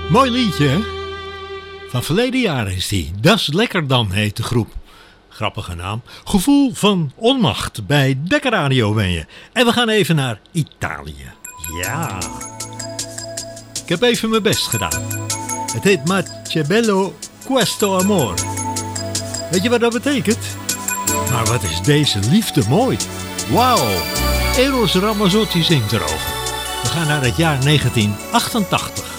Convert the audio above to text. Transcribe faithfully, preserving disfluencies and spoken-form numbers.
Mooi liedje, hè? Van verleden jaar is die. Dat is lekker dan, heet de groep. Grappige naam. Gevoel van onmacht bij Dekker Radio ben je. En we gaan even naar Italië. Ja. Ik heb even mijn best gedaan. Het heet Ma che bello questo amore. Weet je wat dat betekent? Maar wat is deze liefde mooi. Wauw. Eros Ramazzotti zingt erover. We gaan naar het jaar negentien achtentachtig.